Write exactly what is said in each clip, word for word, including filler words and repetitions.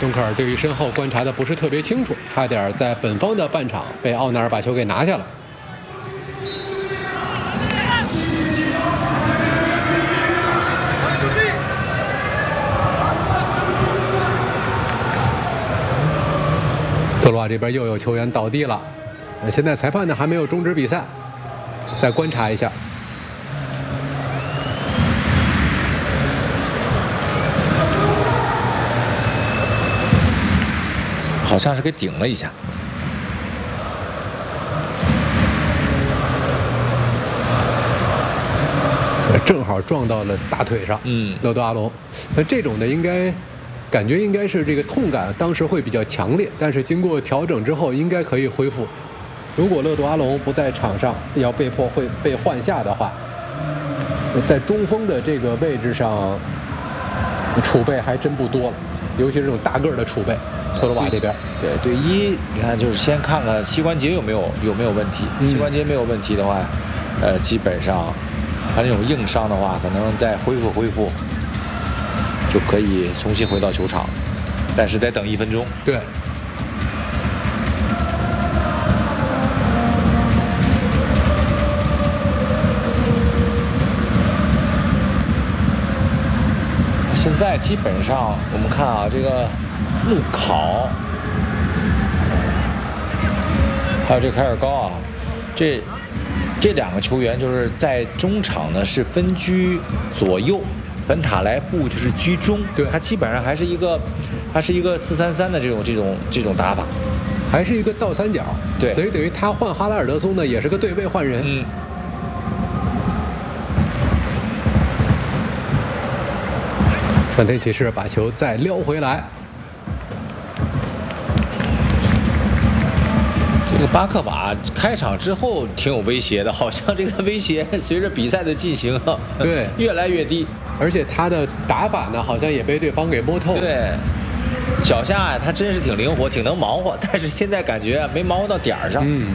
敦刻尔对于身后观察的不是特别清楚，差点在本方的半场被奥纳尔把球给拿下了。特鲁瓦这边又有球员倒地了，现在裁判呢还没有终止比赛，再观察一下。 好像是给顶了一下。 正好撞到了大腿上。 嗯， 勒多阿隆，那这种的应该。感觉应该是这个痛感当时会比较强烈，但是经过调整之后应该可以恢复。如果勒多阿隆不在场上，要被迫会被换下的话，在中锋的这个位置上储备还真不多了，尤其是这种大个儿的储备。特鲁瓦这边， 对对一，你看就是先看看膝关节有没有有没有问题，膝关节没有问题的话，呃，基本上他那种硬伤的话，可能再恢复恢复。就可以重新回到球场，但是得等一分钟。 对。 现在基本上我们看啊，这个路考，还有这凯尔高啊，这这两个球员就是在中场呢是分居左右。本塔莱布就是居中， 对， 他基本上还是一个，他是一个四三三的这种这种这种打法， 还是一个倒三角， 对， 所以等于他换哈拉尔德松呢，也是个对位换人。 嗯。 范特骑士把球再撩回来。 这个巴克瓦开场之后挺有威胁的，好像这个威胁随着比赛的进行， 对， 越来越低。 而且他的打法呢，好像也被对方给摸透。 对，脚下他真是挺灵活，挺能忙活，但是现在感觉没忙活到点儿上。 嗯，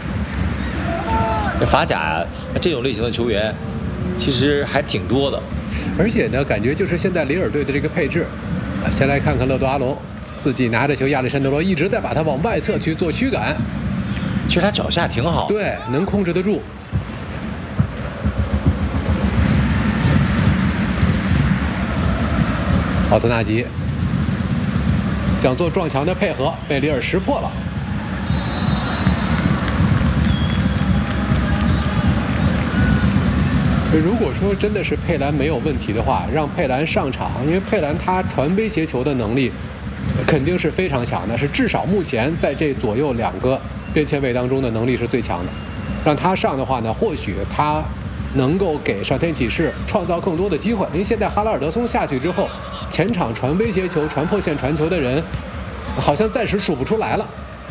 这法甲这种类型的球员其实还挺多的， 而且呢，感觉就是现在里尔队的这个配置，啊，先来看看勒多阿隆，自己拿着球，亚历山德罗一直在把他往外侧去做驱赶。 其实他脚下挺好， 对，能控制得住。奥斯纳吉想做撞墙的配合，被里尔识破了。如果说真的是佩兰没有问题的话，让佩兰上场，因为佩兰他传威胁球的能力肯定是非常强的，是至少目前在这左右两个边前卫当中的能力是最强的。让他上的话呢，或许他能够给上天骑士创造更多的机会。因为现在哈拉尔德松下去之后，前场传威胁球、传破线传球的人好像暂时数不出来了。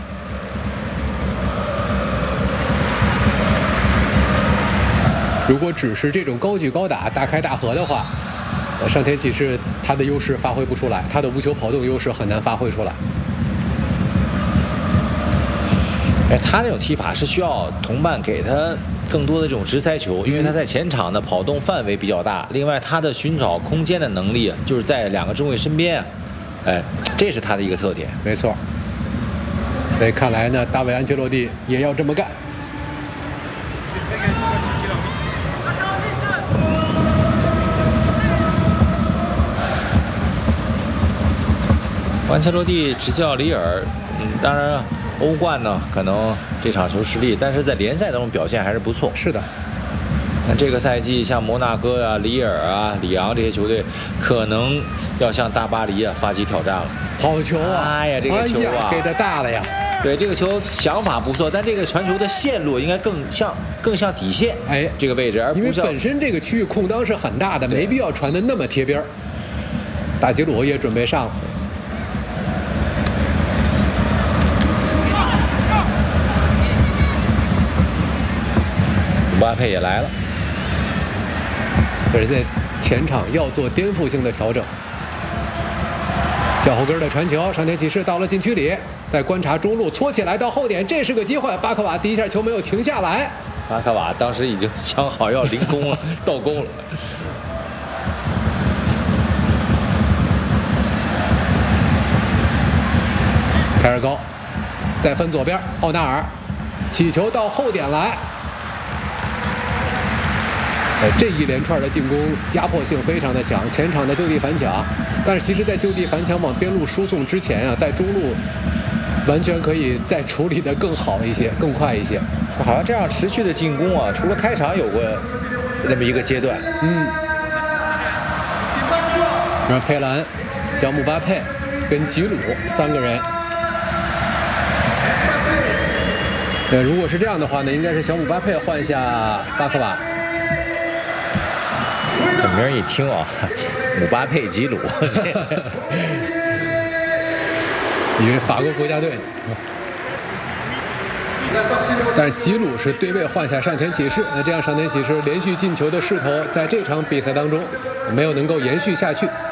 如果只是这种高举高打、大开大合的话，上天骑士他的优势发挥不出来，他的无球跑动优势很难发挥出来。 哎，他这种踢法是需要同伴给他更多的这种直塞球，因为他在前场的跑动范围比较大，另外他的寻找空间的能力就是在两个中卫身边，哎，这是他的一个特点。 没错。所以看来呢，大卫安切洛蒂也要这么干。 安切洛蒂执教里尔，嗯，当然欧冠呢可能这场球失利，但是在联赛当中表现还是不错。 是的。 那这个赛季像摩纳哥啊、里尔啊、里昂这些球队，可能要向大巴黎啊发起挑战了。 好球啊！ 哎呀，这个球啊， 给的大了呀！ 对，这个球想法不错，但这个传球的线路应该更像更像底线， 哎， 这个位置，而不是因为本身这个区域空当是很大的，没必要传的那么贴边。大吉鲁也准备上了。 姆巴佩也来了， 这是在前场要做颠覆性的调整。脚后跟的传球，上天骑士到了禁区里，在观察中路搓起来到后点，这是个机会。巴克瓦第一下球没有停下来， 巴克瓦当时已经想好要临攻了，倒钩了。 凯尔高，再分左边，奥纳尔，起球到后点来。呃，这一连串的进攻压迫性非常的强，前场的就地反抢。但是其实，在就地反抢往边路输送之前啊，在中路完全可以再处理得更好一些，更快一些。 好像这样持续的进攻啊，除了开场有过那么一个阶段， 嗯。让佩兰、小姆巴佩跟吉鲁三个人。呃，如果是这样的话呢，应该是小姆巴佩换下巴克瓦。 这名儿一听啊，姆巴佩、吉鲁， 以为法国国家队。但是吉鲁是对位换下上田启士，那这样上田启士连续进球的势头在这场比赛当中没有能够延续下去。